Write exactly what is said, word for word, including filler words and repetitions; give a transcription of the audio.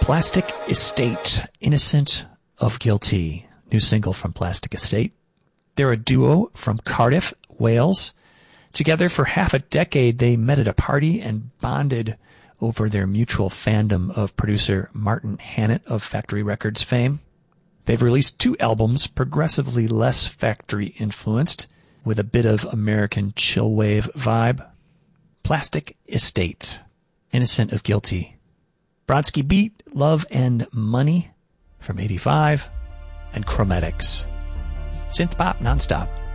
Plastic Estate, Innocent of Guilty. New single from Plastic Estate. They're a duo from Cardiff, Wales. Together for half a decade, they met at a party and bonded over their mutual fandom of producer Martin Hannett of Factory Records fame. They've released two albums, progressively less Factory influenced, with a bit of American chillwave vibe. Plastic Estate, Innocent of Guilty. Brodsky Beat, Love and Money from eighty-five, and Chromatics. Synth pop nonstop.